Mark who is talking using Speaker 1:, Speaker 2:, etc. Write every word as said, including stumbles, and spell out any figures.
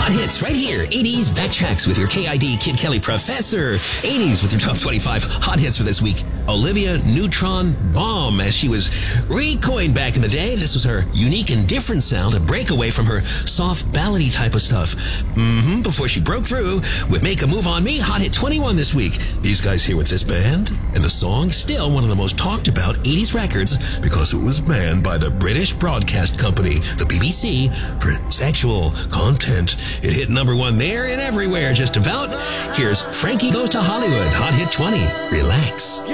Speaker 1: Hot hits right here. eighties Backtracks with your K I D Kid Kelly Professor. eighties with your top twenty-five hot hits for this week. Olivia Neutron-Bomb, as she was recoined back in the day. This was her unique and different sound, a breakaway from her soft ballady type of stuff. Mm-hmm, before she broke through with Make a Move on Me, hot hit twenty-one this week. These guys here with this band, and the song still one of the most talked about eighties records because it was banned by the British Broadcast Company, the B B C, for sexual content. It hit number one there and everywhere just about. Here's Frankie Goes to Hollywood, hot hit twenty. Relax.